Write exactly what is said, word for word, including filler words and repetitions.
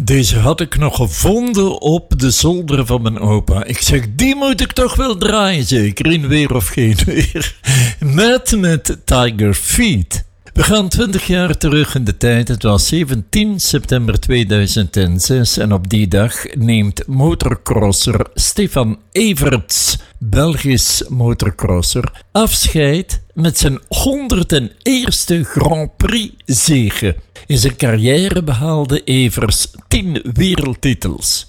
Deze had ik nog gevonden op de zolder van mijn opa. Ik zeg, die moet ik toch wel draaien, zeker in weer of geen weer. Met met Tiger Feet. We gaan twintig jaar terug in de tijd. Het was zeventien september tweeduizend zes en op die dag neemt motocrosser Stefan Everts, Belgisch motocrosser, afscheid met zijn honderdste Grand Prix zege. In zijn carrière behaalde Everts tien wereldtitels.